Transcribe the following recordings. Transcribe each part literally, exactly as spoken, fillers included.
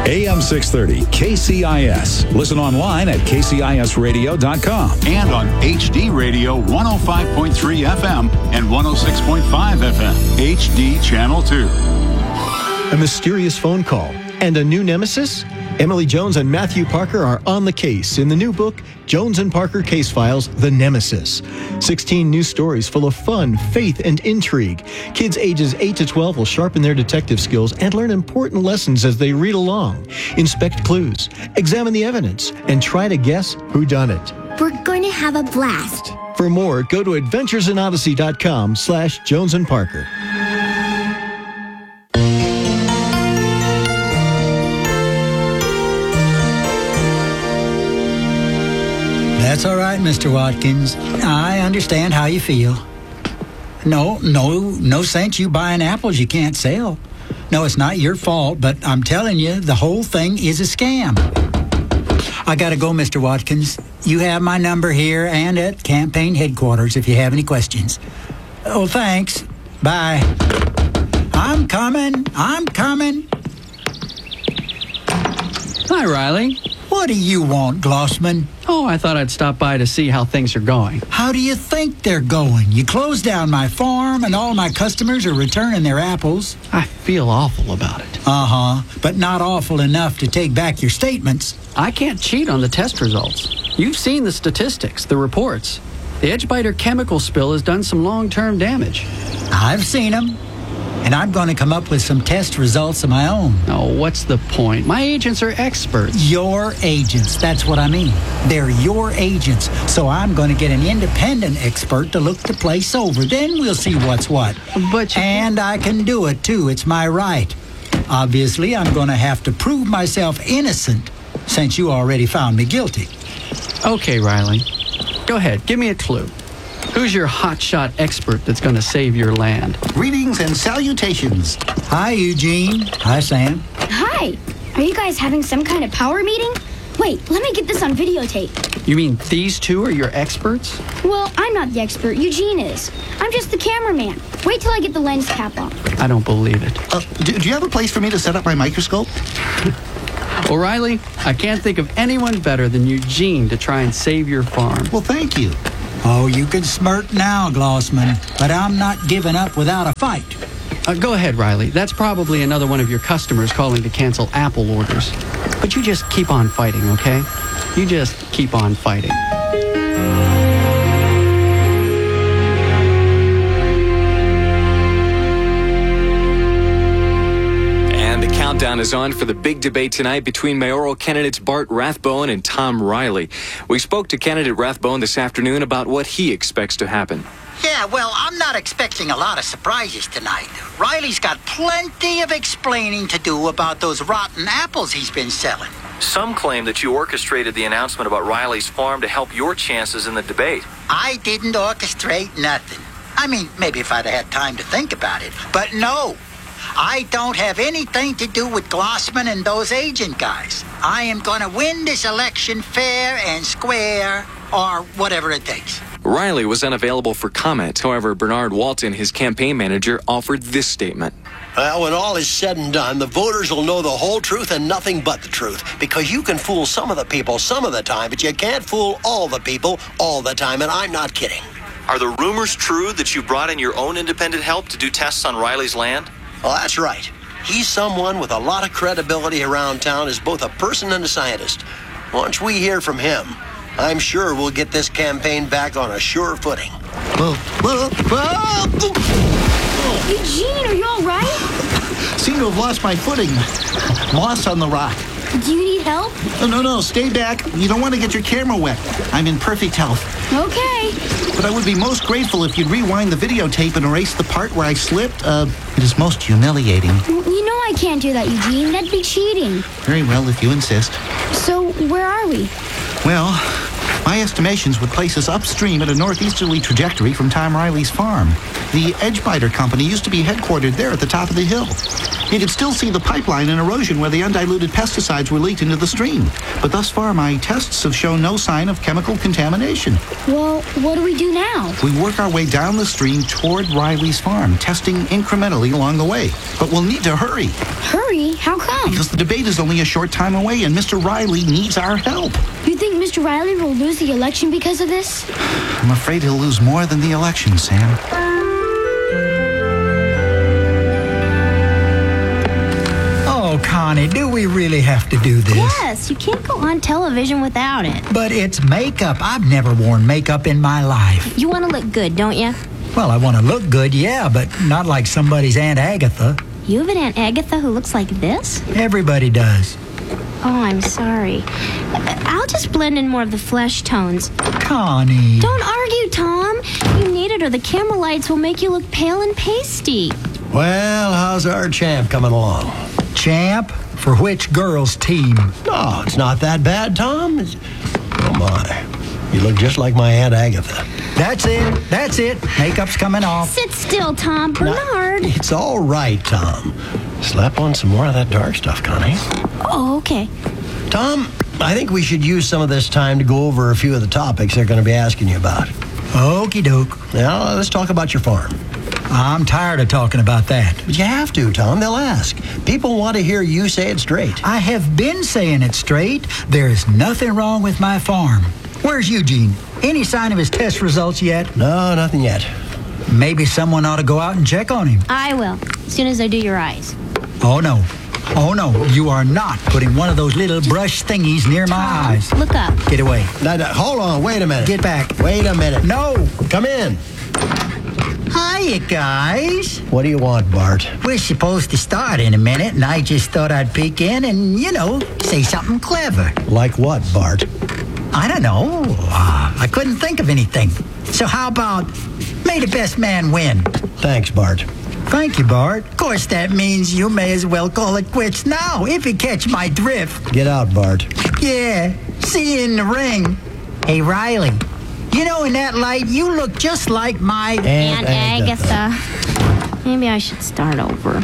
A M six thirty, K C I S. Listen online at K C I S radio dot com. And on H D Radio one oh five point three F M and one oh six point five F M. H D Channel two. A mysterious phone call and a new nemesis? Emily Jones and Matthew Parker are on the case in the new book, Jones and Parker Case Files, The Nemesis. sixteen new stories full of fun, faith, and intrigue. Kids ages eight to twelve will sharpen their detective skills and learn important lessons as they read along. Inspect clues, examine the evidence, and try to guess who done it. We're going to have a blast. For more, go to adventures in odyssey dot com slash Jones and Parker. That's all right, Mister Watkins. I understand how you feel. No, no, no sense you buying apples you can't sell. No, it's not your fault, but I'm telling you, the whole thing is a scam. I gotta go, Mister Watkins. You have my number here and at campaign headquarters if you have any questions. Oh, thanks. Bye. I'm coming. I'm coming. Hi, Riley. What do you want, Glossman? Oh, I thought I'd stop by to see how things are going. How do you think they're going? You closed down my farm and all my customers are returning their apples. I feel awful about it. Uh-huh, but not awful enough to take back your statements. I can't cheat on the test results. You've seen the statistics, the reports. The Edgebiter chemical spill has done some long-term damage. I've seen them. And I'm going to come up with some test results of my own. Oh, what's the point? My agents are experts. Your agents, that's what I mean. They're your agents. So I'm going to get an independent expert to look the place over. Then we'll see what's what. But you... And I can do it, too. It's my right. Obviously, I'm going to have to prove myself innocent since you already found me guilty. Okay, Riley. Go ahead. Give me a clue. Who's your hotshot expert that's going to save your land? Greetings and salutations. Hi, Eugene. Hi, Sam. Hi. Are you guys having some kind of power meeting? Wait, let me get this on videotape. You mean these two are your experts? Well, I'm not the expert. Eugene is. I'm just the cameraman. Wait till I get the lens cap on. I don't believe it. Uh, do, do you have a place for me to set up my microscope? O'Reilly, I can't think of anyone better than Eugene to try and save your farm. Well, thank you. Oh, you can smirk now, Glossman, but I'm not giving up without a fight. Uh, go ahead, Riley. That's probably another one of your customers calling to cancel apple orders. But you just keep on fighting, okay? You just keep on fighting. Countdown is on for the big debate tonight between mayoral candidates Bart Rathbone and Tom Riley. We spoke to candidate Rathbone this afternoon about what he expects to happen. Yeah, well, I'm not expecting a lot of surprises tonight. Riley's got plenty of explaining to do about those rotten apples he's been selling. Some claim that you orchestrated the announcement about Riley's farm to help your chances in the debate. I didn't orchestrate nothing. I mean, maybe if I'd had time to think about it. But no. I don't have anything to do with Glossman and those agent guys. I am going to win this election fair and square, or whatever it takes. Riley was unavailable for comment. However, Bernard Walton, his campaign manager, offered this statement. Well, when all is said and done, the voters will know the whole truth and nothing but the truth. Because you can fool some of the people some of the time, but you can't fool all the people all the time, and I'm not kidding. Are the rumors true that you brought in your own independent help to do tests on Riley's land? Well, that's right. He's someone with a lot of credibility around town as both a person and a scientist. Once we hear from him, I'm sure we'll get this campaign back on a sure footing. Whoa, whoa, whoa! Eugene, are you all right? Seem to have lost my footing. Lost on the rock. Do you need help? Oh, no, no, stay back. You don't want to get your camera wet. I'm in perfect health. Okay. But I would be most grateful if you'd rewind the videotape and erase the part where I slipped. Uh, it is most humiliating. You know I can't do that, Eugene. That'd be cheating. Very well, if you insist. So, where are we? Well, my estimations would place us upstream at a northeasterly trajectory from Tom Riley's farm. The Edgebiter Company used to be headquartered there at the top of the hill. You could still see the pipeline and erosion where the undiluted pesticides were leaked into the stream. But thus far, my tests have shown no sign of chemical contamination. Well, what do we do now? We work our way down the stream toward Riley's farm, testing incrementally along the way. But we'll need to hurry. Hurry? How come? Because the debate is only a short time away and Mister Riley needs our help. You think Mister Riley will lose the election because of this? I'm afraid he'll lose more than the election, Sam. Oh, Connie, do we really have to do this? Yes, you can't go on television without it. But it's makeup. I've never worn makeup in my life. You want to look good, don't you? Well, I want to look good, yeah, but not like somebody's Aunt Agatha. You have an Aunt Agatha who looks like this? Everybody does. Oh, I'm sorry. I'll just blend in more of the flesh tones. Connie. Don't argue, Tom. You need it or the camera lights will make you look pale and pasty. Well, how's our champ coming along? Champ? For which girl's team? No, it's not that bad, Tom. It's... Oh, my. You look just like my Aunt Agatha. That's it. That's it. Makeup's coming off. Sit still, Tom. Bernard. Now, it's all right, Tom. Slap on some more of that dark stuff, Connie. Oh, okay. Tom, I think we should use some of this time to go over a few of the topics they're going to be asking you about. Okie doke. Now, let's talk about your farm. I'm tired of talking about that. But you have to, Tom. They'll ask. People want to hear you say it straight. I have been saying it straight. There's nothing wrong with my farm. Where's Eugene? Any sign of his test results yet? No, nothing yet. Maybe someone ought to go out and check on him. I will, as soon as I do your eyes. Oh, no. Oh, no. You are not putting one of those little brush thingies near my Tom, eyes. Look up. Get away. Now, now, hold on. Wait a minute. Get back. Wait a minute. No. Come in. Hiya, guys. What do you want, Bart? We're supposed to start in a minute, and I just thought I'd peek in and, you know, say something clever. Like what, Bart? I don't know. Uh, I couldn't think of anything. So how about, may the best man win? Thanks, Bart. Thank you, Bart. Of course, that means you may as well call it quits now, if you catch my drift. Get out, Bart. Yeah, see you in the ring. Hey, Riley, you know, in that light, you look just like my Aunt, Aunt Agatha. Agatha. Maybe I should start over.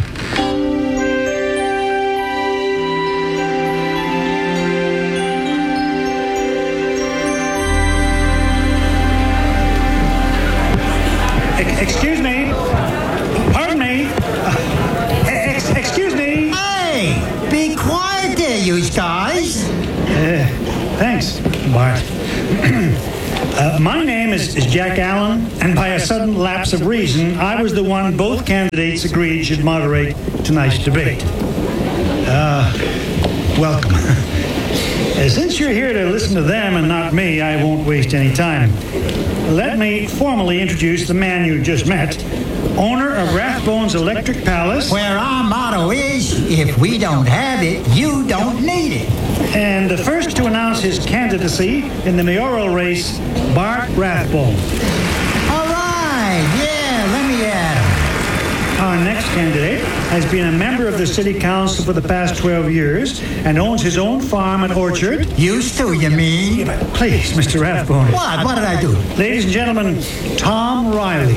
Excuse me. Pardon me. Uh, ex- excuse me. Hey, be quiet there, you guys. Uh, thanks, Bart. uh, my name is, is Jack Allen, and by a sudden lapse of reason, I was the one both candidates agreed should moderate tonight's debate. Uh, welcome. uh, since you're here to listen to them and not me, I won't waste any time. Let me formally introduce the man you just met, owner of Rathbones Electric Palace. Where our motto is, if we don't have it, you don't need it. And the first to announce his candidacy in the mayoral race, Bart Rathbone. All right, yeah, let me at him. Our next candidate has been a member of the city council for the past twelve years and owns his own farm and orchard. Used to, you mean? Please, Mister Rathbone. What? What did I do? Ladies and gentlemen, Tom Riley.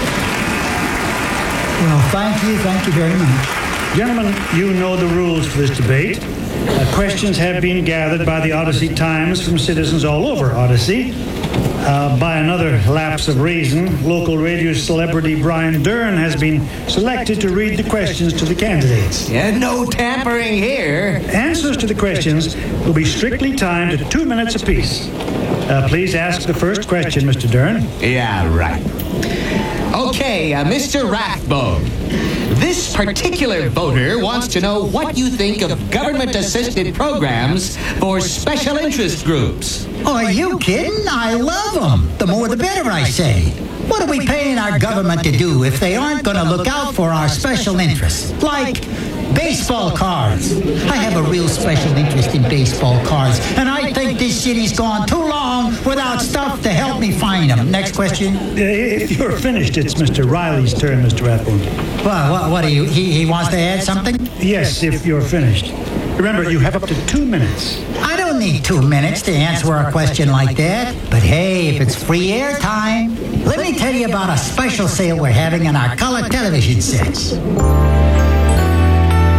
Well, thank you, thank you very much. Gentlemen, you know the rules for this debate. Uh, questions have been gathered by the Odyssey Times from citizens all over Odyssey. Uh, by another lapse of reason, local radio celebrity Brian Dern has been selected to read the questions to the candidates. Yeah, no tampering here. Answers to the questions will be strictly timed at two minutes apiece. Uh, please ask the first question, Mister Dern. Yeah, right. Okay, uh, Mister Rathbone. This particular voter wants to know what you think of government-assisted programs for special interest groups. Oh, are you kidding? I love them. The more the better, I say. What are we paying our government to do if they aren't going to look out for our special interests? Like baseball cards. I have a real special interest in baseball cards, and I think this city's gone too long without stuff to help me find them. Next question. Uh, if you're finished, it's Mister Riley's turn, Mister Rathbone. Well, what, what do you, he, he wants to add something? Yes, if you're finished. Remember, you have up to two minutes. I don't need two minutes to answer a question like that. But hey, if it's free air time, let me tell you about a special sale we're having on our color television sets.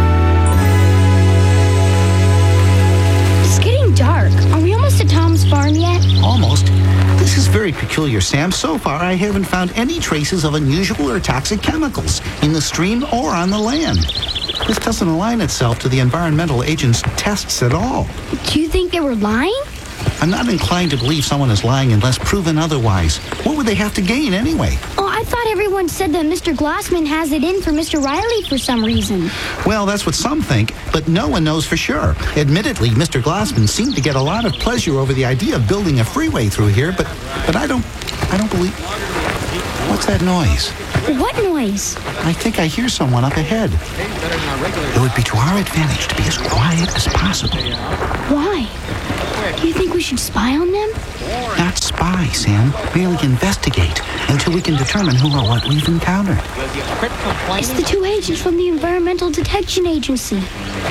peculiar, Sam. So far, I haven't found any traces of unusual or toxic chemicals in the stream or on the land. This doesn't align itself to the environmental agent's tests at all. Do you think they were lying? I'm not inclined to believe someone is lying unless proven otherwise. What would they have to gain anyway? Oh, I thought everyone said that Mister Glassman has it in for Mister Riley for some reason. Well, that's what some think, but no one knows for sure. Admittedly, Mister Glassman seemed to get a lot of pleasure over the idea of building a freeway through here, but but I don't I don't believe... What's that noise? What noise? I think I hear someone up ahead. It would be to our advantage to be as quiet as possible. Why? Do you think we should spy on them? Not spy, Sam. Merely investigate until we can determine who or what we've encountered. It's the two agents from the Environmental Detection Agency.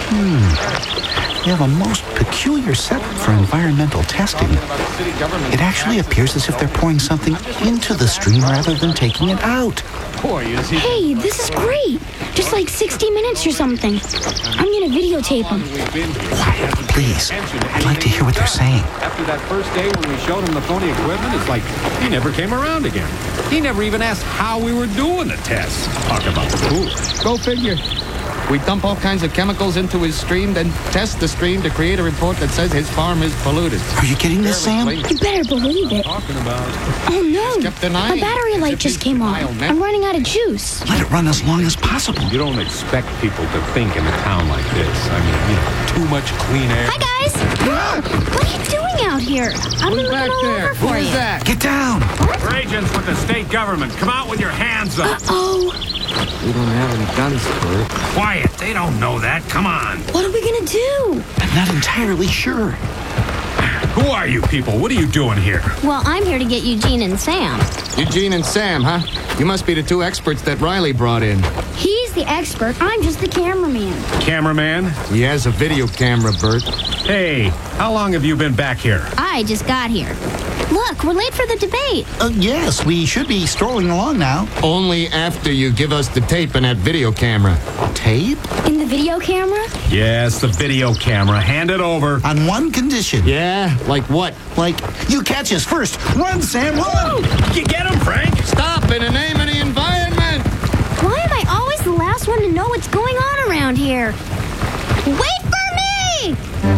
Hmm. They have a most peculiar setup for environmental testing. It actually appears as if they're pouring something into the stream rather than taking it out. Hey, this is great. Just like sixty minutes or something. I'm gonna videotape them. Quiet, please. I'd like to hear what they're saying. After that first day when we showed him the phony equipment, it's like he never came around again. He never even asked how we were doing the tests. Talk about cool. Go figure. We dump all kinds of chemicals into his stream, then test the stream to create a report that says his farm is polluted. Are you getting this, Sam? You better believe it. Oh no! My battery light just came on. I'm running out of juice. Let it run as long as possible. You don't expect people to think in a town like this. I mean, you know, too much clean air. Hi guys! What are you doing out here? I've been looking all over for you. That? Get down! We're agents with the state government. Come out with your hands up. Uh-oh. We don't have any guns, Bert. Quiet. They don't know that. Come on. What are we gonna do? I'm not entirely sure. Who are you people? What are you doing here? Well, I'm here to get Eugene and Sam. Eugene and Sam, huh? You must be the two experts that Riley brought in. He's the expert. I'm just the cameraman. Cameraman? He has a video camera, Bert. Hey, how long have you been back here? I just got here. Look, we're late for the debate. Uh, yes, we should be strolling along now. Only after you give us the tape and that video camera. Tape? In the video camera? Yes, the video camera. Hand it over. On one condition. Yeah? Like what? Like, you catch us first. Run, Sam, run! You get him, Frank? Stop in the name of the environment! Why am I always the last one to know what's going on around here? Wait for me!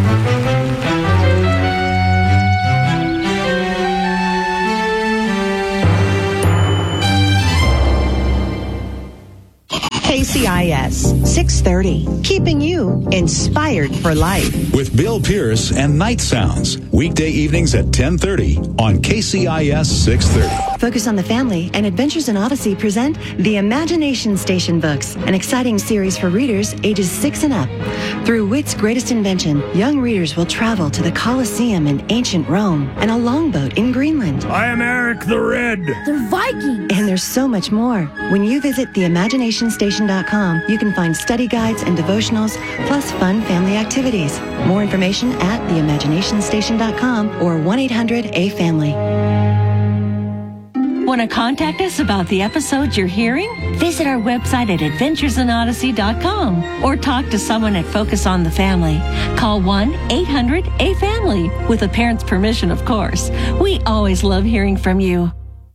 K C I S six thirty, keeping you inspired for life. With Bill Pierce and Night Sounds, weekday evenings at ten thirty on K C I S six thirty. Focus on the Family and Adventures in Odyssey present The Imagination Station Books, an exciting series for readers ages six and up. Through wit's greatest invention, young readers will travel to the Colosseum in ancient Rome and a longboat in Greenland. I am Eric the Red. They're Vikings. And there's so much more. When you visit the imagination station dot com, you can find study guides and devotionals, plus fun family activities. More information at the imagination station dot com or one eight hundred A family. Want to contact us about the episodes you're hearing? Visit our website at adventures in odyssey dot com or talk to someone at Focus on the Family. Call one eight hundred A family, with a parent's permission, of course. We always love hearing from you.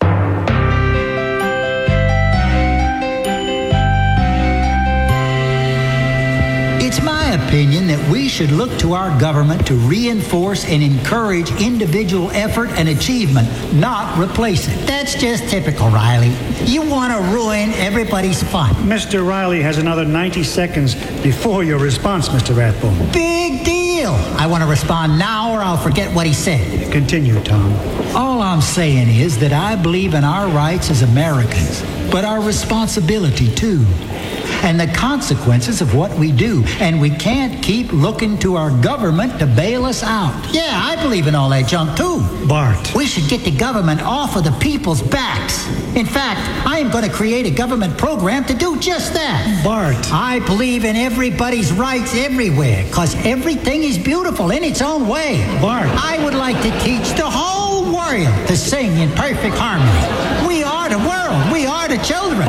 It's my opinion that we should look to our government to reinforce and encourage individual effort and achievement, not replace it. That's just typical, Riley. You want to ruin everybody's fun. Mister Riley has another ninety seconds before your response, Mister Rathbone. Big deal. I want to respond now or I'll forget what he said. Continue, Tom. All I'm saying is that I believe in our rights as Americans, but our responsibility too, and the consequences of what we do. And we can't keep looking to our government to bail us out. Yeah, I believe in all that junk too. Bart. We should get the government off of the people's backs. In fact, I am going to create a government program to do just that. Bart. I believe in everybody's rights everywhere, because everything is beautiful in its own way. Bart. I would like to teach the whole world to sing in perfect harmony. We are the world. We are the children. Bart.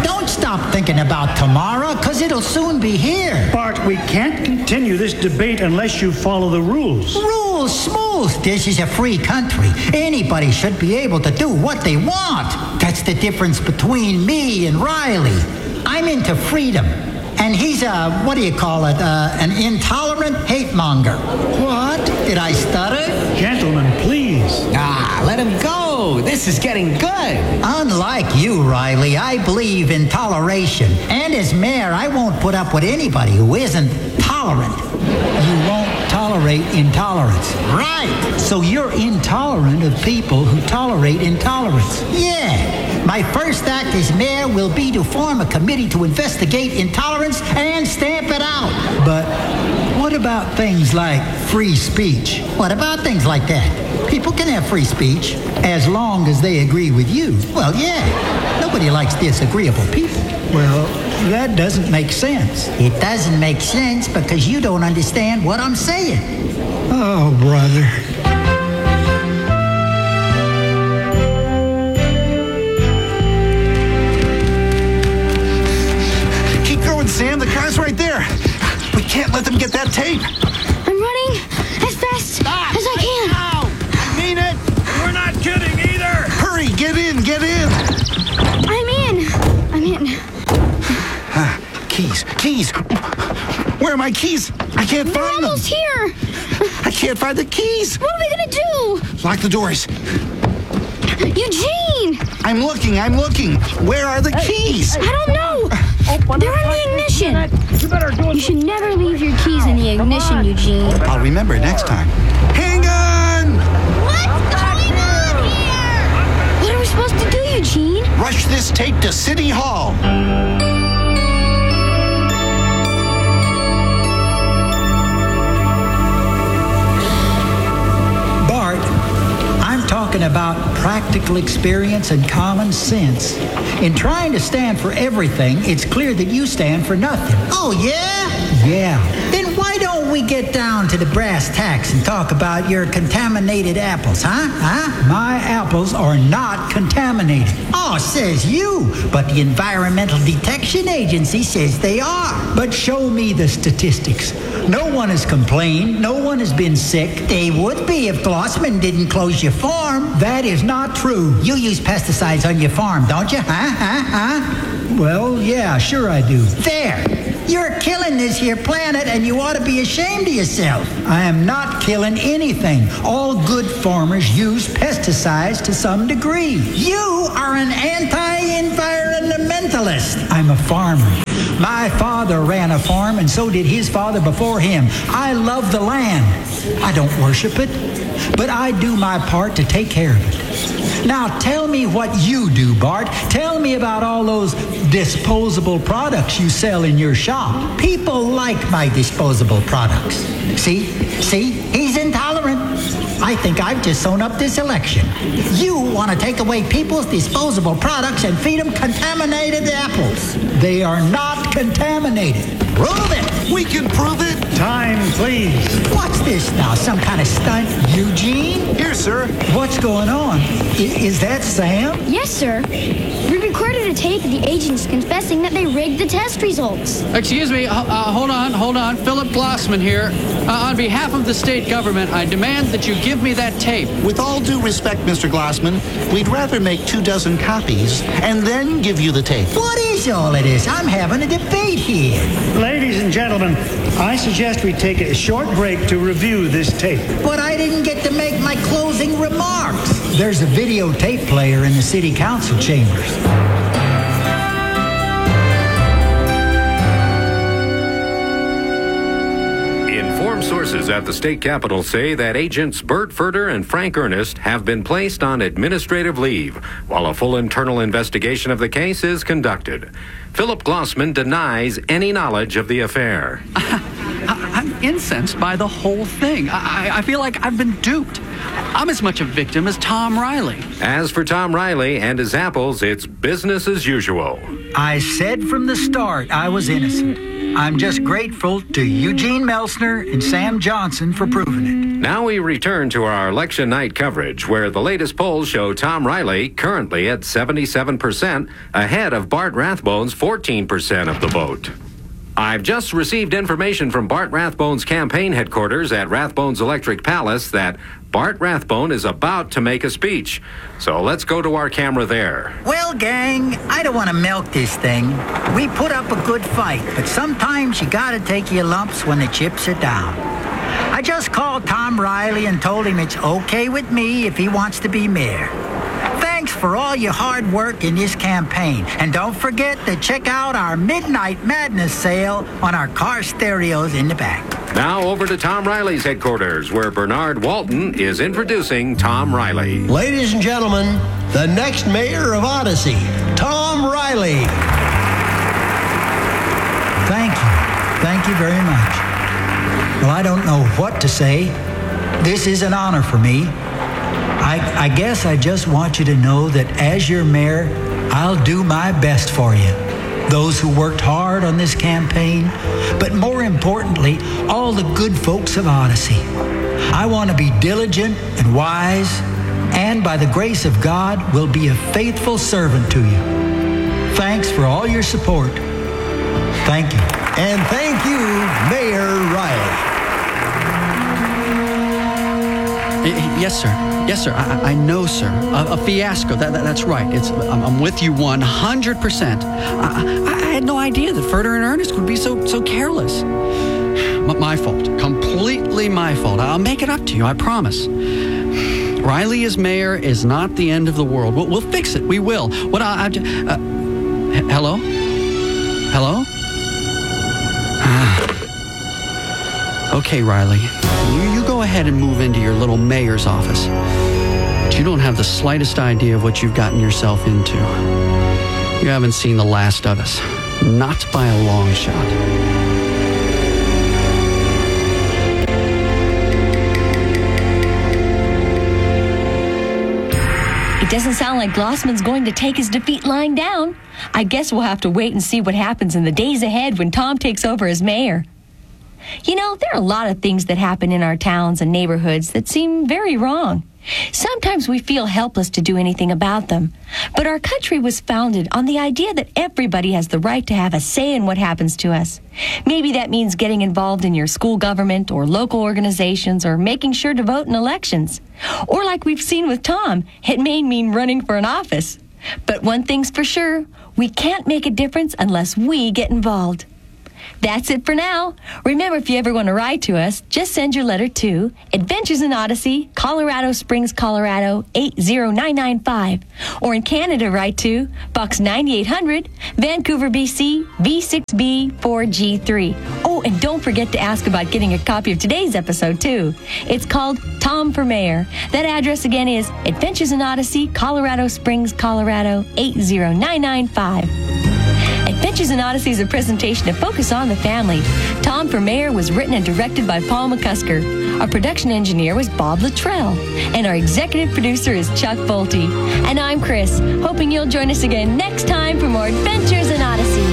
don't stop thinking about tomorrow, because it'll soon be here. Bart, we can't continue this debate unless you follow the rules. Rules, smooth. This is a free country. Anybody should be able to do what they want. That's the difference between me and Riley. I'm into freedom. And he's a, what do you call it, uh, an intolerant hate monger. What? Did I stutter? Gentlemen, please. Ah, let him go. This is getting good. Unlike you, Riley, I believe in toleration. And as mayor, I won't put up with anybody who isn't tolerant. You won't tolerate intolerance. Right. So you're intolerant of people who tolerate intolerance. Yeah. My first act as mayor will be to form a committee to investigate intolerance and stamp it out. But what about things like free speech? What about things like that? People can have free speech as long as they agree with you. Well, yeah. Nobody likes disagreeable people. Well, that doesn't make sense. It doesn't make sense because you don't understand what I'm saying. Oh, brother. Sam, the car's right there. We can't let them get that tape. I'm running as fast Stop. as I can. Ow. I mean it. We're not kidding either. Hurry, get in, get in. I'm in. I'm in. Uh, keys, keys. Where are my keys? I can't They're find them. almost here. I can't find the keys. What are we gonna do? Lock the doors. Eugene! I'm looking, I'm looking. Where are the keys? I don't know. They're in the ignition. You better do it. You should never leave your keys in the ignition, Eugene. I'll remember next time. Hang on! What's going on here? What are we supposed to do, Eugene? Rush this tape to City Hall. Bart, I'm talking about practical experience and common sense. In trying to stand for everything, it's clear that you stand for nothing. Oh, yeah? Yeah. Then why don't we get down to the brass tacks and talk about your contaminated apples, huh? Huh? My apples are not contaminated. Oh, says you. But the Environmental Detection Agency says they are. But show me the statistics. No one has complained. No one has been sick. They would be if Glossman didn't close your farm. That is not true. You use pesticides on your farm, don't you? Huh? Huh? Huh? Well, yeah, sure I do. There. You're killing this here planet, and you ought to be ashamed of yourself. I am not killing anything. All good farmers use pesticides to some degree. You are an anti-environmentalist. I'm a farmer. My father ran a farm, and so did his father before him. I love the land. I don't worship it, but I do my part to take care of it. Now tell me what you do, Bart. Tell me about all those disposable products you sell in your shop. People like my disposable products. See? See? He's intolerant. I think I've just sewn up this election. You want to take away people's disposable products and feed them contaminated apples. They are not contaminated. Prove it. We can prove it. Time, please. What's this now? Some kind of stunt, Eugene? Here, sir. What's going on? I- is that Sam? Yes, sir. We recorded a tape of the agents confessing that they rigged the test results. Excuse me, uh, uh, hold on, hold on. Philip Glossman here. Uh, on behalf of the state government, I demand that you give me that tape. With all due respect, Mister Glossman, we'd rather make two dozen copies and then give you the tape. What is all of this? I'm having a debate here. Ladies and gentlemen, I suggest we take a short break to review this tape. But I didn't get to make my closing remarks. There's a videotape player in the city council chambers. Informed sources at the state capitol say that agents Bert Furter and Frank Ernest have been placed on administrative leave while a full internal investigation of the case is conducted. Philip Glossman denies any knowledge of the affair. I'm incensed by the whole thing. I, I feel like I've been duped. I'm as much a victim as Tom Riley. As for Tom Riley and his apples, it's business as usual. I said from the start I was innocent. I'm just grateful to Eugene Melsner and Sam Johnson for proving it. Now we return to our election night coverage, where the latest polls show Tom Riley currently at seventy-seven percent, ahead of Bart Rathbone's fourteen percent of the vote. I've just received information from Bart Rathbone's campaign headquarters at Rathbone's Electric Palace that Bart Rathbone is about to make a speech. So let's go to our camera there. Well, gang, I don't want to milk this thing. We put up a good fight, but sometimes you gotta take your lumps when the chips are down. I just called Tom Riley and told him it's okay with me if he wants to be mayor. Thanks for all your hard work in this campaign. And don't forget to check out our Midnight Madness sale on our car stereos in the back. Now over to Tom Riley's headquarters, where Bernard Walton is introducing Tom Riley. Ladies and gentlemen, the next mayor of Odyssey, Tom Riley. Thank you. Thank you very much. Well, I don't know what to say. This is an honor for me. I, I guess I just want you to know that as your mayor, I'll do my best for you. Those who worked hard on this campaign, but more importantly, all the good folks of Odyssey. I want to be diligent and wise, and by the grace of God, will be a faithful servant to you. Thanks for all your support. Thank you. And thank you, Mayor Riley. Yes, sir. Yes, sir. I, I know, sir. A, a fiasco. That, that, that's right. It's. I'm, I'm with you one hundred percent. I, I, I had no idea that Furter and Ernest would be so so careless. M- my fault. Completely my fault. I'll make it up to you. I promise. Riley as mayor is not the end of the world. We'll, we'll fix it. We will. What I... I uh, h- hello? Hello? Okay, Riley. You, you go ahead and move into your little mayor's office. But you don't have the slightest idea of what you've gotten yourself into. You haven't seen the last of us. Not by a long shot. It doesn't sound like Glossman's going to take his defeat lying down. I guess we'll have to wait and see what happens in the days ahead when Tom takes over as mayor. You know, there are a lot of things that happen in our towns and neighborhoods that seem very wrong. Sometimes we feel helpless to do anything about them. But our country was founded on the idea that everybody has the right to have a say in what happens to us. Maybe that means getting involved in your school government or local organizations or making sure to vote in elections. Or like we've seen with Tom, it may mean running for an office. But one thing's for sure, we can't make a difference unless we get involved. That's it for now. Remember, if you ever want to write to us, just send your letter to Adventures in Odyssey, Colorado Springs, Colorado, eight zero nine nine five. Or in Canada, write to Box ninety-eight hundred, Vancouver, B C, V six B four G three. Oh, and don't forget to ask about getting a copy of today's episode, too. It's called Tom for Mayor. That address again is Adventures in Odyssey, Colorado Springs, Colorado, eight zero nine nine five. Adventures in Odyssey is a presentation to Focus on the Family. Tom for Mayor was written and directed by Paul McCusker. Our production engineer was Bob Luttrell. And our executive producer is Chuck Bolte. And I'm Chris, hoping you'll join us again next time for more Adventures in Odyssey.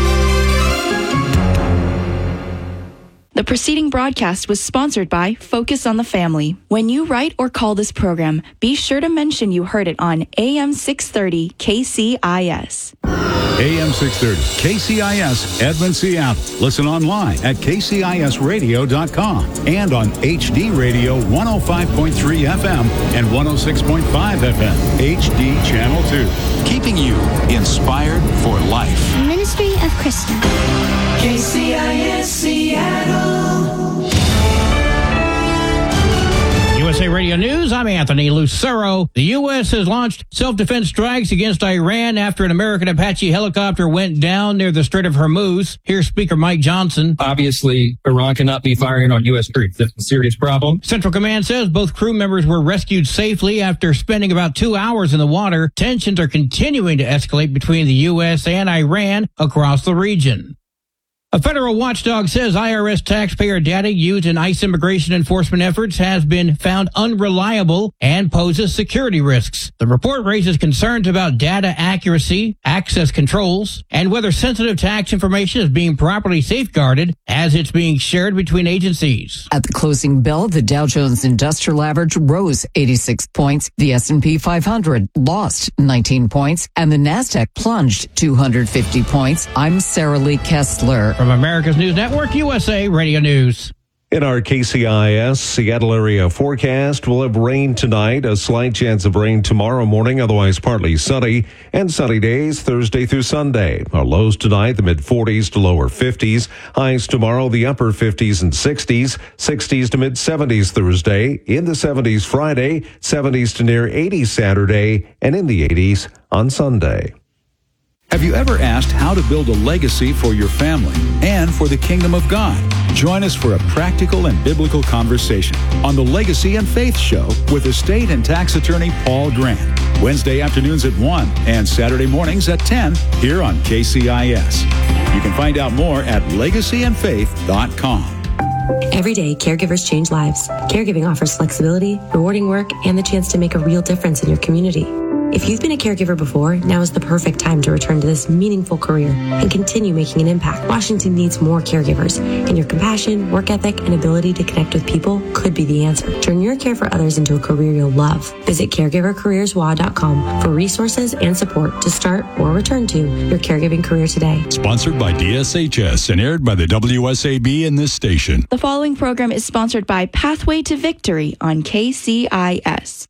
The preceding broadcast was sponsored by Focus on the Family. When you write or call this program, be sure to mention you heard it on A M six thirty K C I S. A M six thirty, K C I S, Edmond, Seattle. Listen online at K C I S radio dot com and on H D Radio one oh five point three F M and one oh six point five F M, H D Channel two. Keeping you inspired for life. Ministry of Christian. K C I S Seattle. U S A Radio News, I'm Anthony Lucero. The U S has launched self-defense strikes against Iran after an American Apache helicopter went down near the Strait of Hormuz. Here's Speaker Mike Johnson. Obviously, Iran cannot be firing on U S troops. That's a serious problem. Central Command says both crew members were rescued safely after spending about two hours in the water. Tensions are continuing to escalate between the U S and Iran across the region. A federal watchdog says I R S taxpayer data used in ICE immigration enforcement efforts has been found unreliable and poses security risks. The report raises concerns about data accuracy, access controls, and whether sensitive tax information is being properly safeguarded as it's being shared between agencies. At the closing bell, the Dow Jones Industrial Average rose eighty-six points, the S and P five hundred lost nineteen points, and the NASDAQ plunged two hundred fifty points. I'm Sarah Lee Kessler. From America's News Network, U S A Radio News. In our K C I S Seattle area forecast, we'll have rain tonight, a slight chance of rain tomorrow morning, otherwise partly sunny, and sunny days Thursday through Sunday. Our lows tonight, the mid forties to lower fifties. Highs tomorrow, the upper fifties and sixties. sixties to mid seventies Thursday. In the seventies Friday, seventies to near eighties Saturday, and in the eighties on Sunday. Have you ever asked how to build a legacy for your family and for the kingdom of God? Join us for a practical and biblical conversation on the Legacy and Faith Show with estate and tax attorney Paul Grant. Wednesday afternoons at one and Saturday mornings at ten here on K C I S. You can find out more at legacy and faith dot com. Every day, caregivers change lives. Caregiving offers flexibility, rewarding work, and the chance to make a real difference in your community. If you've been a caregiver before, now is the perfect time to return to this meaningful career and continue making an impact. Washington needs more caregivers, and your compassion, work ethic, and ability to connect with people could be the answer. Turn your care for others into a career you'll love. Visit caregiver careers w a dot com for resources and support to start or return to your caregiving career today. Sponsored by D S H S and aired by the W S A B in this station. The following program is sponsored by Pathway to Victory on K C I S.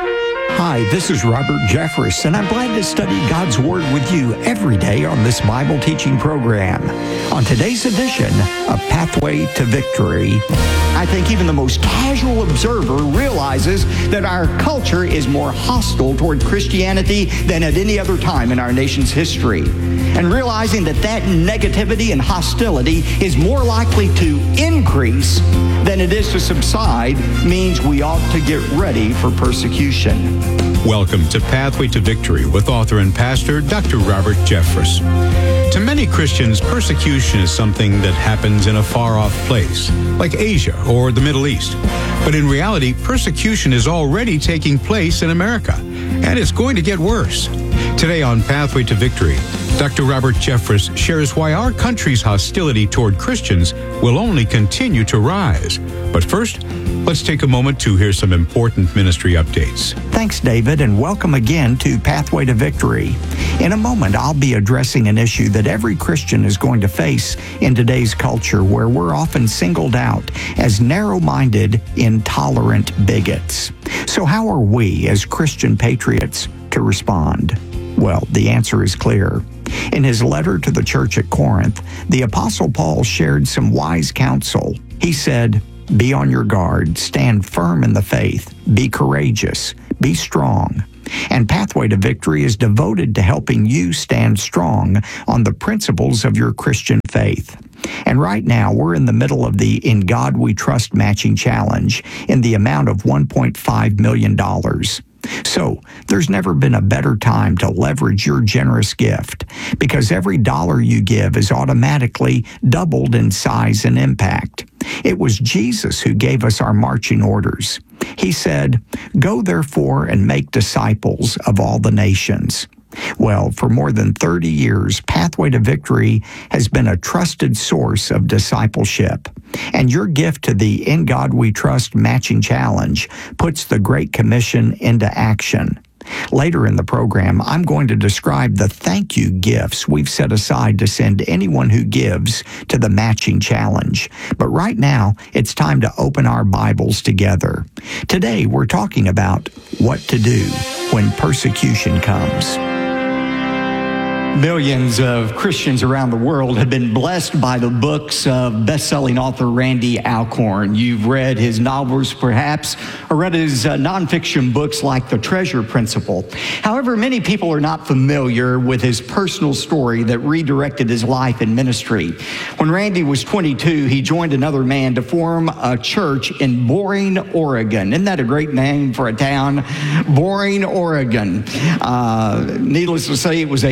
Hi, this is Robert Jeffress, and I'm glad to study God's Word with you every day on this Bible teaching program. On today's edition of Pathway to Victory, I think even the most casual observer realizes that our culture is more hostile toward Christianity than at any other time in our nation's history. And realizing that that negativity and hostility is more likely to increase than it is to subside means we ought to get ready for persecution. Welcome to Pathway to Victory with author and pastor Doctor Robert Jeffress. To many Christians, persecution is something that happens in a far-off place, like Asia or the Middle East. But in reality, persecution is already taking place in America, and it's going to get worse. Today on Pathway to Victory, Doctor Robert Jeffress shares why our country's hostility toward Christians will only continue to rise. But first, let's take a moment to hear some important ministry updates. Thanks, David, and welcome again to Pathway to Victory. In a moment, I'll be addressing an issue that every Christian is going to face in today's culture, where we're often singled out as narrow-minded, intolerant bigots. So how are we, as Christian patriots, to respond? Well, the answer is clear. In his letter to the church at Corinth, the Apostle Paul shared some wise counsel. He said, "Be on your guard, stand firm in the faith, be courageous, be strong." And Pathway to Victory is devoted to helping you stand strong on the principles of your Christian faith. And right now, we're in the middle of the In God We Trust matching challenge in the amount of one point five million dollars. So, there's never been a better time to leverage your generous gift, because every dollar you give is automatically doubled in size and impact. It was Jesus who gave us our marching orders. He said, "Go therefore and make disciples of all the nations." Well, for more than thirty years, Pathway to Victory has been a trusted source of discipleship. And your gift to the In God We Trust matching challenge puts the Great Commission into action. Later in the program, I'm going to describe the thank you gifts we've set aside to send anyone who gives to the matching challenge. But right now, it's time to open our Bibles together. Today, we're talking about what to do when persecution comes. Millions of Christians around the world have been blessed by the books of best-selling author Randy Alcorn. You've read his novels, perhaps, or read his uh, nonfiction books like The Treasure Principle. However, many people are not familiar with his personal story that redirected his life and ministry. When Randy was twenty-two, he joined another man to form a church in Boring, Oregon. Isn't that a great name for a town? Boring, Oregon. Uh, needless to say, it was a sleep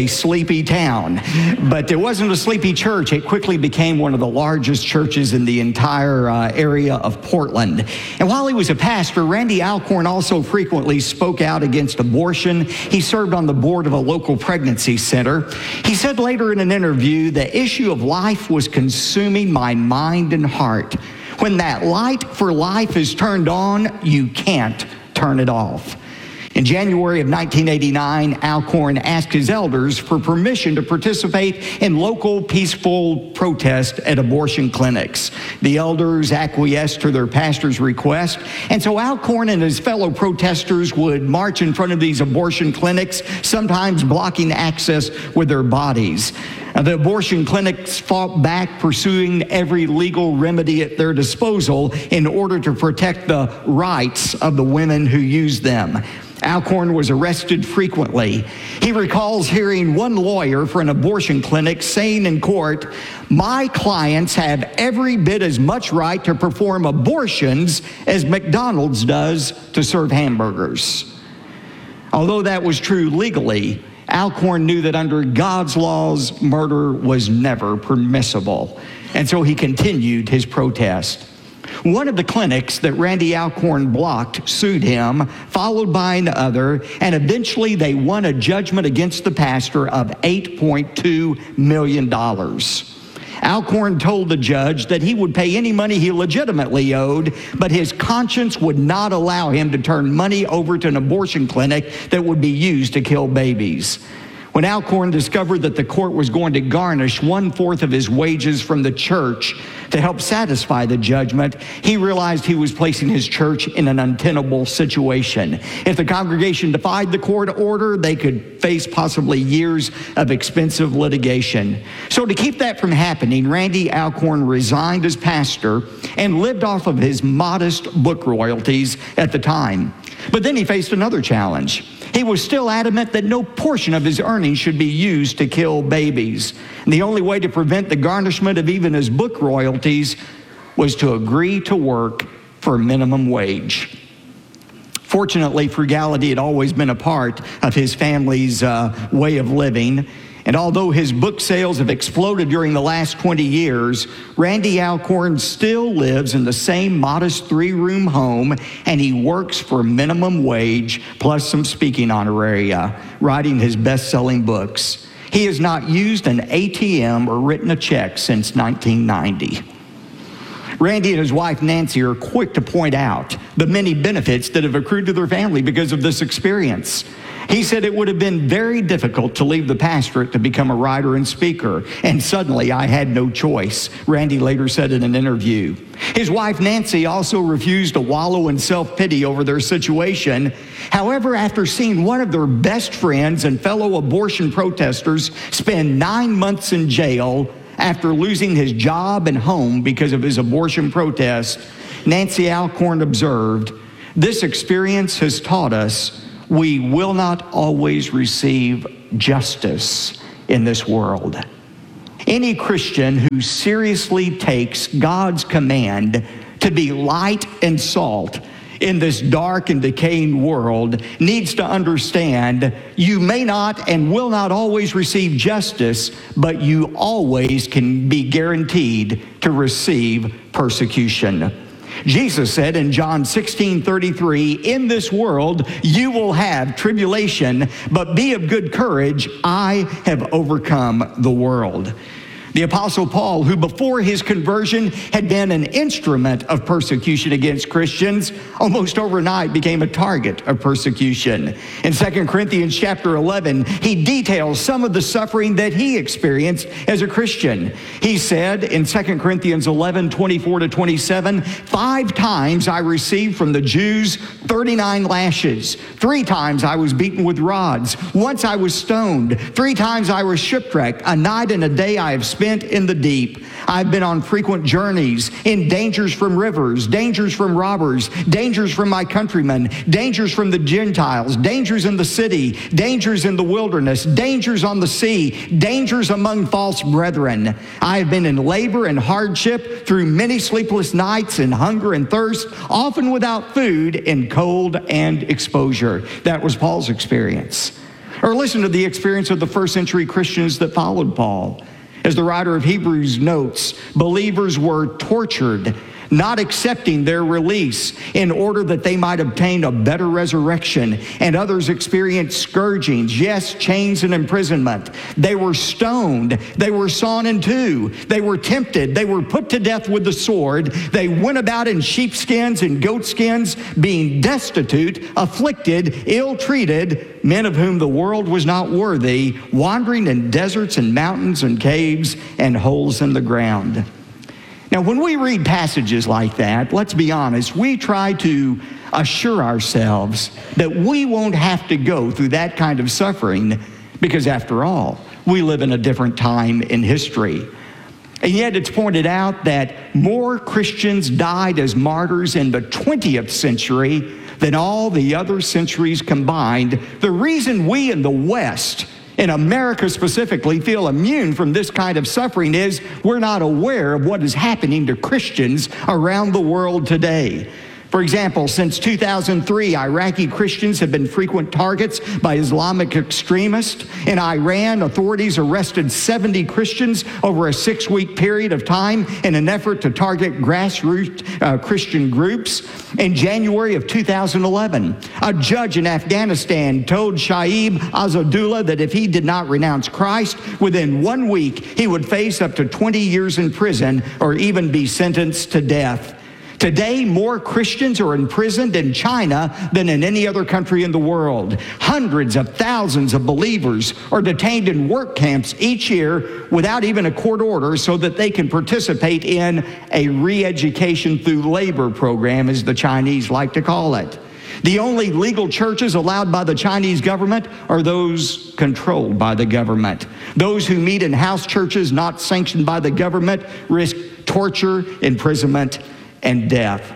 sleepy town. But it wasn't a sleepy church. It quickly became one of the largest churches in the entire uh, area of Portland. And while he was a pastor, Randy Alcorn also frequently spoke out against abortion. He served on the board of a local pregnancy center. He said later in an interview, the issue of life was consuming my mind and heart. When that light for life is turned on, you can't turn it off. In January of nineteen eighty-nine, Alcorn asked his elders for permission to participate in local peaceful protest at abortion clinics. The elders acquiesced to their pastor's request, and so Alcorn and his fellow protesters would march in front of these abortion clinics, sometimes blocking access with their bodies. Now, the abortion clinics fought back, pursuing every legal remedy at their disposal in order to protect the rights of the women who used them. Alcorn was arrested frequently. He recalls hearing one lawyer for an abortion clinic saying in court, "My clients have every bit as much right to perform abortions as McDonald's does to serve hamburgers." Although that was true legally, Alcorn knew that under God's laws, murder was never permissible. And so he continued his protest. One of the clinics that Randy Alcorn blocked sued him, followed by another, and eventually they won a judgment against the pastor of eight point two million dollars. Alcorn told the judge that he would pay any money he legitimately owed, but his conscience would not allow him to turn money over to an abortion clinic that would be used to kill babies. When Alcorn discovered that the court was going to garnish one-fourth of his wages from the church to help satisfy the judgment, he realized he was placing his church in an untenable situation. If the congregation defied the court order, they could face possibly years of expensive litigation. So to keep that from happening, Randy Alcorn resigned as pastor and lived off of his modest book royalties at the time. But then he faced another challenge. He was still adamant that no portion of his earnings should be used to kill babies. And the only way to prevent the garnishment of even his book royalties was to agree to work for minimum wage. Fortunately, frugality had always been a part of his family's uh, way of living. And although his book sales have exploded during the last twenty years, Randy Alcorn still lives in the same modest three-room home, and he works for minimum wage plus some speaking honoraria, writing his best-selling books. He has not used an A T M or written a check since nineteen ninety. Randy and his wife Nancy are quick to point out the many benefits that have accrued to their family because of this experience. He said it would have been very difficult to leave the pastorate to become a writer and speaker, and suddenly I had no choice, Randy later said in an interview. His wife Nancy also refused to wallow in self-pity over their situation. However, after seeing one of their best friends and fellow abortion protesters spend nine months in jail after losing his job and home because of his abortion protest, Nancy Alcorn observed, "This experience has taught us we will not always receive justice in this world." Any Christian who seriously takes God's command to be light and salt in this dark and decaying world needs to understand you may not and will not always receive justice, but you always can be guaranteed to receive persecution. Jesus said in John sixteen thirty-three, "In this world you will have tribulation, but be of good courage. I have overcome the world." The Apostle Paul, who before his conversion had been an instrument of persecution against Christians, almost overnight became a target of persecution. In Second Corinthians chapter eleven, he details some of the suffering that he experienced as a Christian. He said in Second Corinthians eleven, twenty-four to twenty-seven, "Five times I received from the Jews thirty-nine lashes. Three times I was beaten with rods. Once I was stoned. Three times I was shipwrecked. A night and a day I have spent in the deep. I've been on frequent journeys, in dangers from rivers, dangers from robbers, dangers from my countrymen, dangers from the Gentiles, dangers in the city, dangers in the wilderness, dangers on the sea, dangers among false brethren. I have been in labor and hardship, through many sleepless nights, in hunger and thirst, often without food, in cold and exposure." That was Paul's experience. Or listen to the experience of the first century Christians that followed Paul. As the writer of Hebrews notes, believers were tortured, not accepting their release in order that they might obtain a better resurrection. And others experienced scourgings, yes, chains and imprisonment. They were stoned. They were sawn in two. They were tempted. They were put to death with the sword. They went about in sheepskins and goatskins, being destitute, afflicted, ill-treated, men of whom the world was not worthy, wandering in deserts and mountains and caves and holes in the ground. Now, when we read passages like that, let's be honest, we try to assure ourselves that we won't have to go through that kind of suffering because, after all, we live in a different time in history. And yet it's pointed out that more Christians died as martyrs in the twentieth century than all the other centuries combined. The reason we in the West, in America specifically, feel immune from this kind of suffering is we're not aware of what is happening to Christians around the world today. For example, since two thousand three, Iraqi Christians have been frequent targets by Islamic extremists. In Iran, authorities arrested seventy Christians over a six-week period of time in an effort to target grassroots uh, Christian groups. In January of two thousand eleven, a judge in Afghanistan told Shaib Azadullah that if he did not renounce Christ, within one week he would face up to twenty years in prison or even be sentenced to death. Today, more Christians are imprisoned in China than in any other country in the world. Hundreds of thousands of believers are detained in work camps each year without even a court order so that they can participate in a re-education through labor program, as the Chinese like to call it. The only legal churches allowed by the Chinese government are those controlled by the government. Those who meet in house churches not sanctioned by the government risk torture, imprisonment, and death.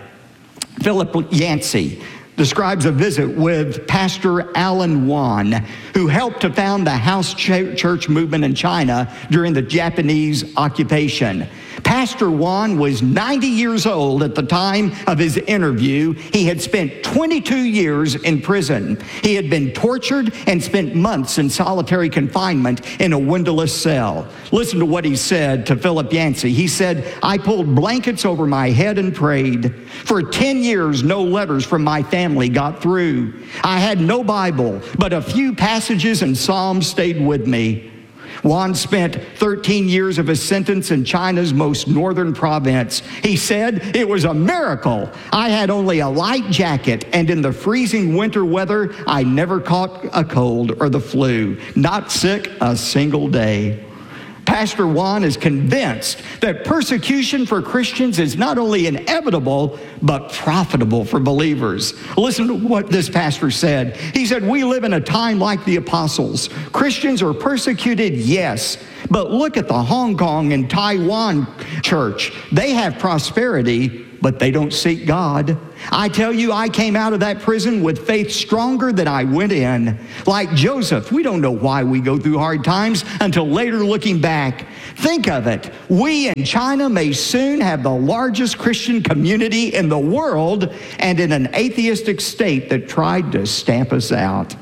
Philip Yancey describes a visit with Pastor Alan Wan, who helped to found the house ch- church movement in China during the Japanese occupation. Pastor Wan was ninety years old at the time of his interview. He had spent twenty-two years in prison. He had been tortured and spent months in solitary confinement in a windowless cell. Listen to what he said to Philip Yancey. He said, "I pulled blankets over my head and prayed. For ten years, no letters from my family got through. I had no Bible, but a few passages and Psalms stayed with me." Wan spent thirteen years of his sentence in China's most northern province. He said, "It was a miracle. I had only a light jacket, and in the freezing winter weather, I never caught a cold or the flu. Not sick a single day." Pastor Wan is convinced that persecution for Christians is not only inevitable, but profitable for believers. Listen to what this pastor said. He said, "We live in a time like the apostles. Christians are persecuted, yes, but look at the Hong Kong and Taiwan church. They have prosperity, but they don't seek God. I tell you, I came out of that prison with faith stronger than I went in. Like Joseph, we don't know why we go through hard times until later looking back. Think of it. We in China may soon have the largest Christian community in the world and in an atheistic state that tried to stamp us out."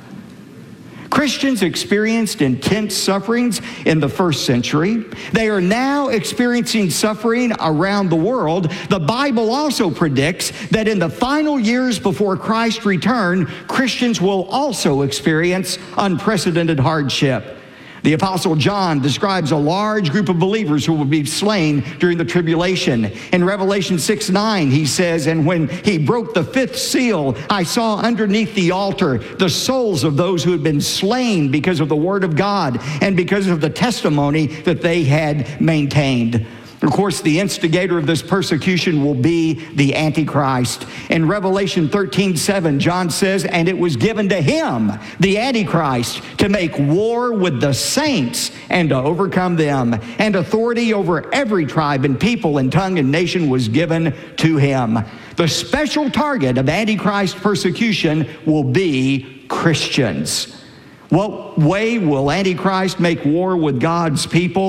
Christians experienced intense sufferings in the first century. They are now experiencing suffering around the world. The Bible also predicts that in the final years before Christ's return, Christians will also experience unprecedented hardship. The Apostle John describes a large group of believers who will be slain during the tribulation. In Revelation six nine, he says, "And when he broke the fifth seal, I saw underneath the altar the souls of those who had been slain because of the word of God and because of the testimony that they had maintained." Of course, the instigator of this persecution will be the Antichrist. In Revelation thirteen seven, John says, "And it was given to him, the Antichrist, to make war with the saints and to overcome them. And authority over every tribe and people and tongue and nation was given to him." The special target of Antichrist persecution will be Christians. What way will Antichrist make war with God's people?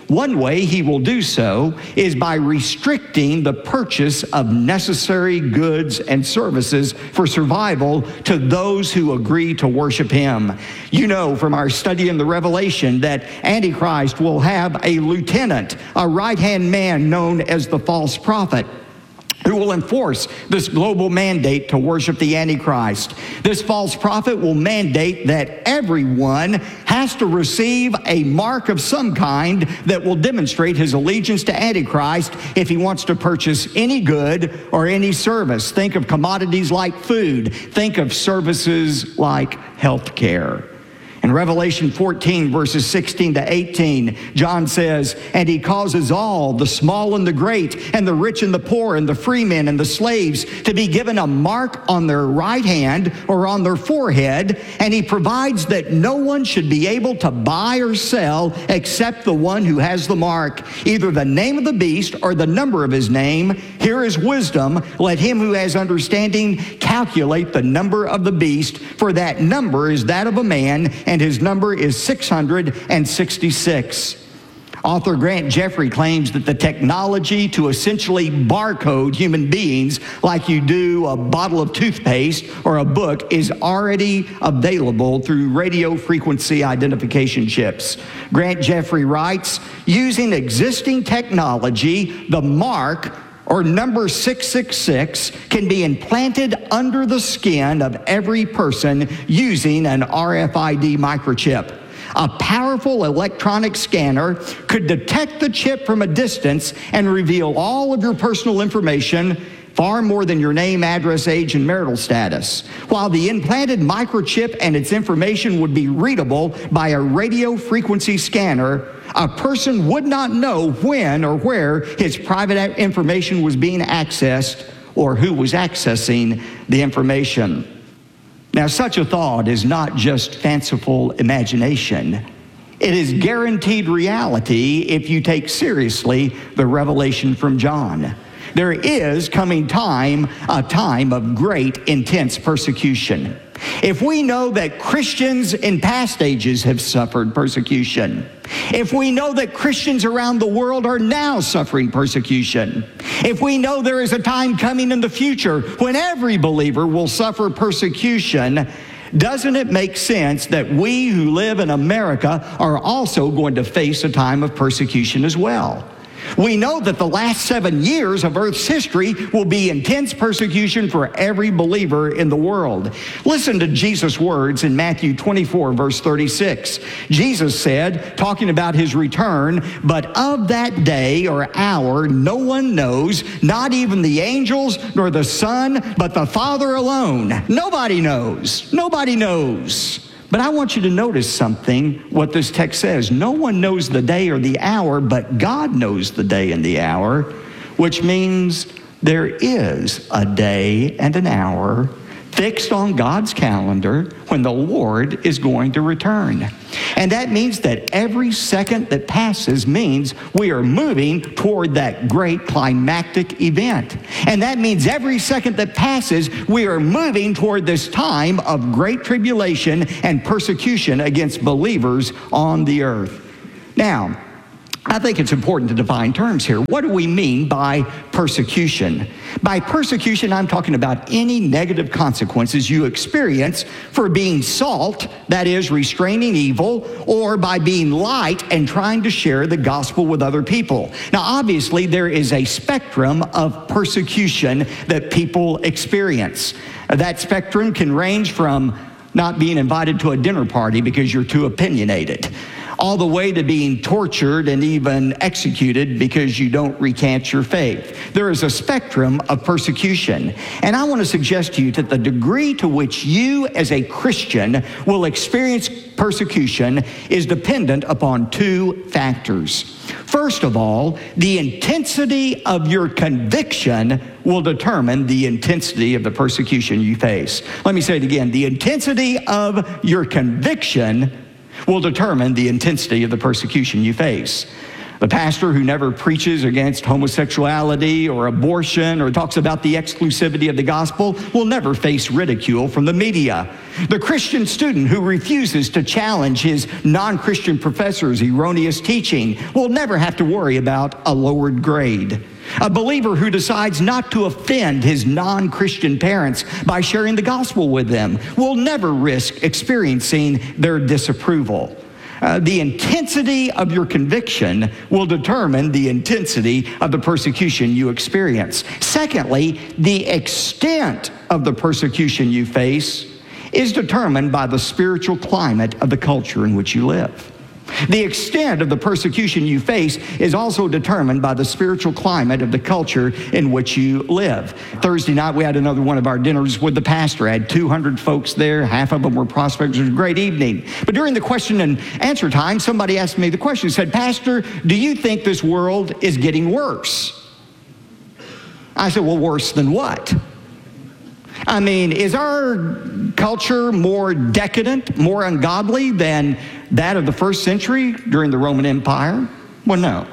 One way he will do so is by restricting the purchase of necessary goods and services for survival to those who agree to worship him. You know from our study in the Revelation that Antichrist will have a lieutenant, a right-hand man known as the false prophet, who will enforce this global mandate to worship the Antichrist. This false prophet will mandate that everyone has to receive a mark of some kind that will demonstrate his allegiance to Antichrist if he wants to purchase any good or any service. Think of commodities like food. Think of services like health care. In Revelation fourteen, verses sixteen to eighteen, John says, "And he causes all, the small and the great, and the rich and the poor, and the free men and the slaves, to be given a mark on their right hand or on their forehead, and he provides that no one should be able to buy or sell except the one who has the mark, either the name of the beast or the number of his name. Here is wisdom. Let him who has understanding calculate the number of the beast, for that number is that of a man, and his number is six hundred sixty-six. Author Grant Jeffrey claims that the technology to essentially barcode human beings like you do a bottle of toothpaste or a book is already available through radio frequency identification chips. Grant Jeffrey writes, using existing technology, the mark or number six six six can be implanted under the skin of every person using an R F I D microchip. A powerful electronic scanner could detect the chip from a distance and reveal all of your personal information, far more than your name, address, age, and marital status. While the implanted microchip and its information would be readable by a radio frequency scanner, a person would not know when or where his private information was being accessed or who was accessing the information. Now, such a thought is not just fanciful imagination. It is guaranteed reality if you take seriously the revelation from John. There is coming time, a time of great, intense persecution. If we know that Christians in past ages have suffered persecution, if we know that Christians around the world are now suffering persecution, if we know there is a time coming in the future when every believer will suffer persecution, doesn't it make sense that we who live in America are also going to face a time of persecution as well? We know that the last seven years of Earth's history will be intense persecution for every believer in the world. Listen to Jesus' words in Matthew twenty-four, verse thirty-six. Jesus said, talking about his return, "But of that day or hour no one knows, not even the angels nor the Son, but the Father alone." Nobody knows. Nobody knows. But I want you to notice something, what this text says. No one knows the day or the hour, but God knows the day and the hour, which means there is a day and an hour fixed on God's calendar when the Lord is going to return. And that means that every second that passes means we are moving toward that great climactic event. And that means every second that passes, we are moving toward this time of great tribulation and persecution against believers on the earth. Now, I think it's important to define terms here. What do we mean by persecution? By persecution, I'm talking about any negative consequences you experience for being salt, that is, restraining evil, or by being light and trying to share the gospel with other people. Now, obviously, there is a spectrum of persecution that people experience. That spectrum can range from not being invited to a dinner party because you're too opinionated, all the way to being tortured and even executed because you don't recant your faith. There is a spectrum of persecution. And I want to suggest to you that the degree to which you as a Christian will experience persecution is dependent upon two factors. First of all, the intensity of your conviction will determine the intensity of the persecution you face. Let me say it again. The intensity of your conviction will determine the intensity of the persecution you face. The pastor who never preaches against homosexuality or abortion or talks about the exclusivity of the gospel will never face ridicule from the media. The Christian student who refuses to challenge his non-Christian professor's erroneous teaching will never have to worry about a lowered grade. A believer who decides not to offend his non-Christian parents by sharing the gospel with them will never risk experiencing their disapproval. Uh, the intensity of your conviction will determine the intensity of the persecution you experience. Secondly, the extent of the persecution you face is determined by the spiritual climate of the culture in which you live. The extent of the persecution you face is also determined by the spiritual climate of the culture in which you live. Thursday night, we had another one of our dinners with the pastor. I had two hundred folks there. Half of them were prospects. It was a great evening. But during the question and answer time, somebody asked me the question, said, "Pastor, do you think this world is getting worse?" I said, "Well, worse than what?" I mean, is our culture more decadent, more ungodly than that of the first century during the Roman Empire? Well, no.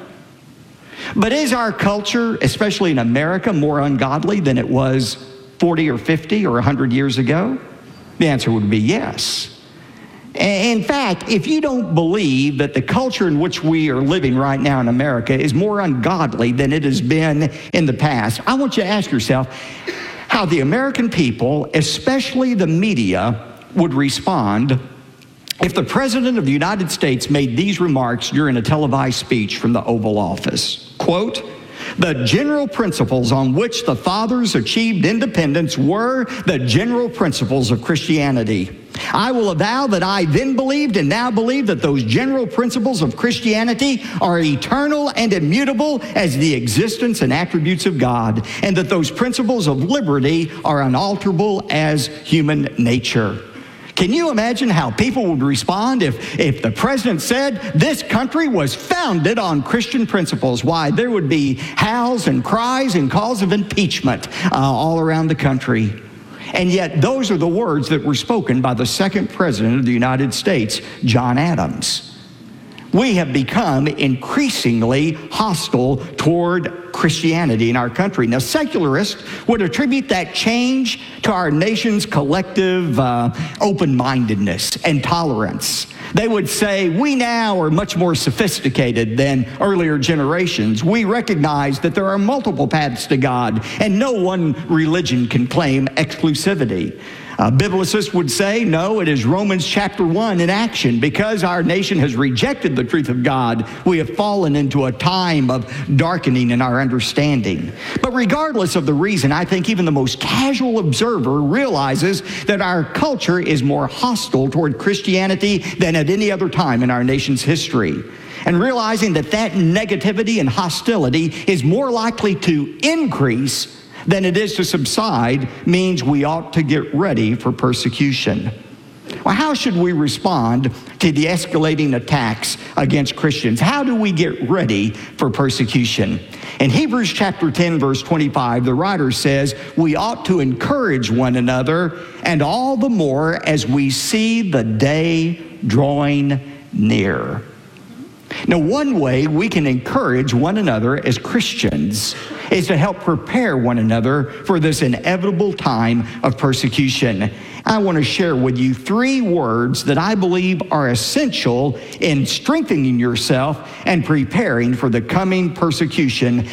But is our culture, especially in America, more ungodly than it was forty or fifty or one hundred years ago? The answer would be yes. In fact, if you don't believe that the culture in which we are living right now in America is more ungodly than it has been in the past, I want you to ask yourself how the American people, especially the media, would respond if the President of the United States made these remarks during a televised speech from the Oval Office. Quote, "The general principles on which the fathers achieved independence were the general principles of Christianity. I will avow that I then believed and now believe that those general principles of Christianity are eternal and immutable as the existence and attributes of God, and that those principles of liberty are unalterable as human nature." Can you imagine how people would respond if, if the president said this country was founded on Christian principles? Why, there would be howls and cries and calls of impeachment uh, all around the country. And yet those are the words that were spoken by the second president of the United States, John Adams. We have become increasingly hostile toward Christianity in our country. Now, secularists would attribute that change to our nation's collective uh, open-mindedness and tolerance. They would say, we now are much more sophisticated than earlier generations. We recognize that there are multiple paths to God, and no one religion can claim exclusivity. Uh, biblicists would say, no, it is Romans chapter one in action. Because our nation has rejected the truth of God, we have fallen into a time of darkening in our understanding. But regardless of the reason, I think even the most casual observer realizes that our culture is more hostile toward Christianity than at any other time in our nation's history. And realizing that that negativity and hostility is more likely to increase than it is to subside means we ought to get ready for persecution. Well, how should we respond to the escalating attacks against Christians? How do we get ready for persecution? In Hebrews chapter ten, verse twenty-five, the writer says, we ought to encourage one another, and all the more as we see the day drawing near. Now, one way we can encourage one another as Christians is to help prepare one another for this inevitable time of persecution. I want to share with you three words that I believe are essential in strengthening yourself and preparing for the coming persecution